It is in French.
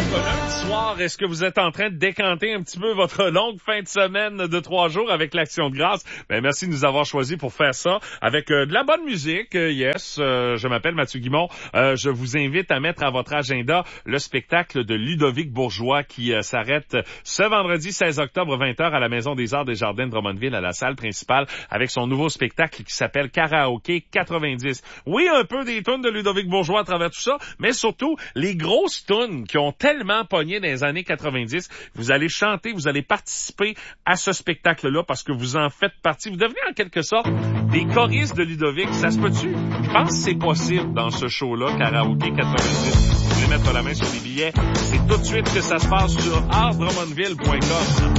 Lundi soir, est-ce que vous êtes en train de décanter un petit peu votre longue fin de semaine de 3 jours avec l'Action de grâce? Ben, merci de nous avoir choisis pour faire ça avec de la bonne musique. Je m'appelle Mathieu Guimond. Je vous invite à mettre à votre agenda le spectacle de Ludovic Bourgeois qui s'arrête ce vendredi 16 octobre 20h à la Maison des Arts des Jardins de Drummondville à la salle principale avec son nouveau spectacle qui s'appelle Karaoké 90. Oui, un peu des tunes de Ludovic Bourgeois à travers tout ça, mais surtout les grosses tunes qui ont tellement pogné dans les années 90. Vous allez chanter, vous allez participer à ce spectacle-là parce que vous en faites partie. Vous devenez en quelque sorte des choristes de Ludovic. Ça se peut-tu? Je pense que c'est possible dans ce show-là, Karaoké 90. Vous voulez mettre la main sur les billets. C'est tout de suite que ça se passe sur artdrummondville.com.